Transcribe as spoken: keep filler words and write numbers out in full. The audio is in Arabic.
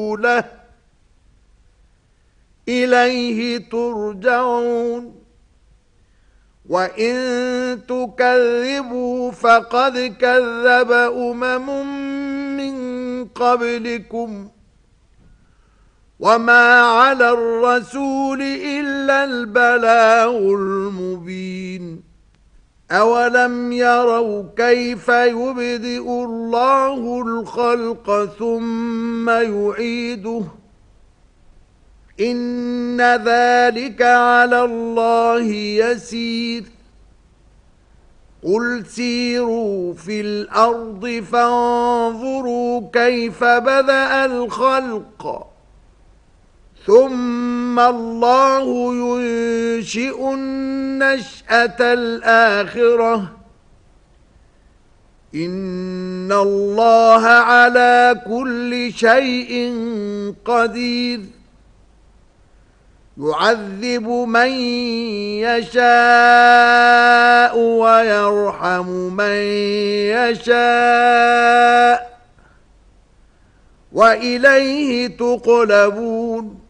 ورسوله إليه ترجعون وإن تكذبوا فقد كذب أمم من قبلكم وما على الرسول إلا البلاغ المبين أولم يروا كيف يبدئ الله الخلق ثم يعيده إن ذلك على الله يسير قل سيروا في الأرض فانظروا كيف بدأ الخلق ثم الله ينشئ النشأة الآخرة إن الله على كل شيء قدير يعذب من يشاء ويرحم من يشاء وإليه تقلبون